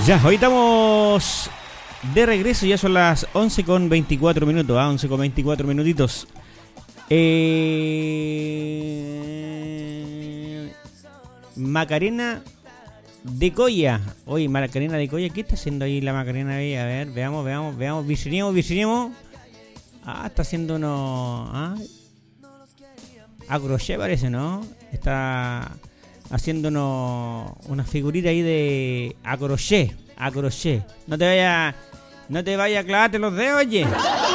Ya, hoy estamos de regreso, ya son las 11:24 minutos, 11:24 minutitos. Macarena de Coya. Oye, Macarena de Coya, ¿qué está haciendo ahí la Macarena? A ver, veamos, visionemos. Está haciendo unos... a crochet parece, ¿no? Está haciendo una figurita ahí de a crochet. No te vaya a clavarte los dedos, oye.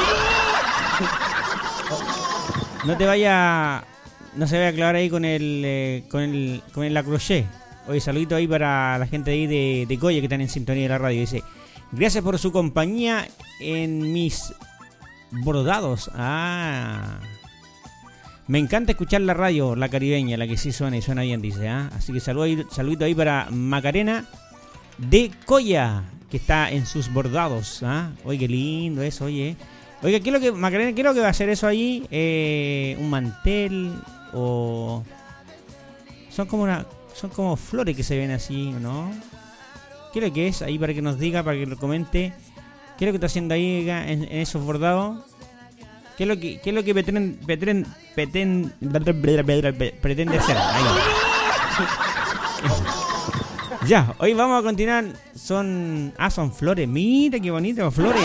No se vaya a clavar ahí con el a crochet. Oye, saludito ahí para la gente ahí de Coya que están en sintonía de la radio. Dice, gracias por su compañía en mis bordados. Me encanta escuchar la radio, la caribeña, la que sí suena y suena bien, dice. Así que saludito ahí para Macarena de Coya, que está en sus bordados. Oye, qué lindo eso, oye. Oiga, Macarena, ¿qué es lo que va a hacer eso ahí? ¿Un mantel? ¿O son como flores que se ven así, ¿no? ¿Qué es lo que es? Ahí para que nos diga, para que lo comente. ¿Qué es lo que está haciendo ahí en esos bordados? ¿Qué es lo que pretende hacer? Ahí. Ya, hoy vamos a continuar. Son flores. Mira qué bonitas flores.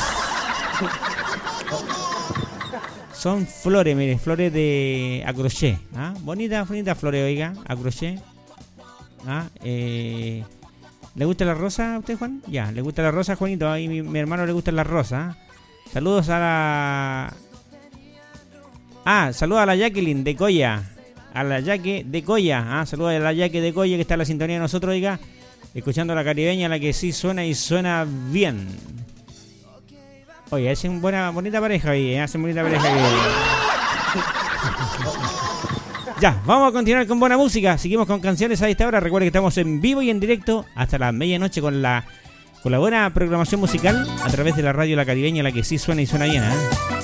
Son flores, mire, flores de a crochet. Bonitas flores, oiga, a crochet. ¿Le gusta la rosa a usted, Juan? Ya, ¿le gusta la rosa, Juanito? A mi hermano le gustan las rosas. Saludos a la... saludos a la Jacqueline de Coya. A la Yaque de Coya. Saludos a la Yaque de Coya que está en la sintonía de nosotros, oiga. Escuchando a la caribeña, la que sí suena y suena bien. Oye, hacen bonita pareja ahí, hacen bonita pareja ahí. Ya, vamos a continuar con buena música. Seguimos con canciones a esta hora. Recuerden que estamos en vivo y en directo hasta la medianoche con la buena programación musical a través de la radio La Caribeña, la que sí suena y suena bien,